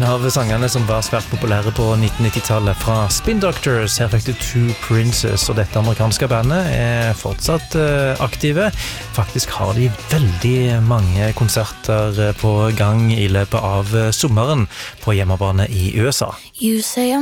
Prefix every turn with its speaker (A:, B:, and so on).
A: En av sangene som var svært populære på 1990-tallet fra Spin Doctors. Her fikk du Two Princes, og dette amerikanske bandet er fortsatt aktive. Faktisk har de veldig mange konserter på gang i løpet av sommeren på hjemmebane i USA.
B: You say